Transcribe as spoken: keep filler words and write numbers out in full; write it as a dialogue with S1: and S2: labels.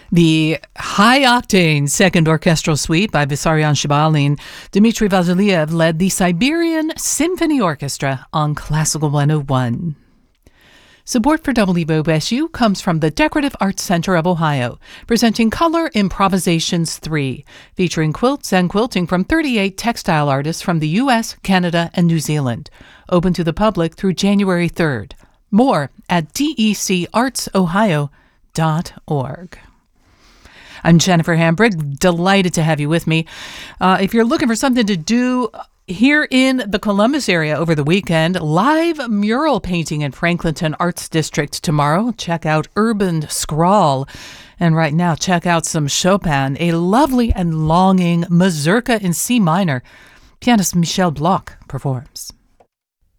S1: The high-octane Second Orchestral Suite by Vissarion Shibalin, Dmitry Vasiliev led the Siberian Symphony Orchestra on Classical one oh one. Support for W O S U comes from the Decorative Arts Center of Ohio, presenting Color Improvisations three, featuring quilts and quilting from thirty-eight textile artists from the U S, Canada, and New Zealand. Open to the public through January third. More at D E C arts ohio dot org. I'm Jennifer Hambrick, delighted to have you with me. Uh, if you're looking for something to do here in the Columbus area over the weekend, live mural painting in Franklinton Arts District tomorrow. Check out Urban Scrawl. And right now, check out some Chopin, a lovely and longing mazurka in C minor. Pianist Michel Bloch performs.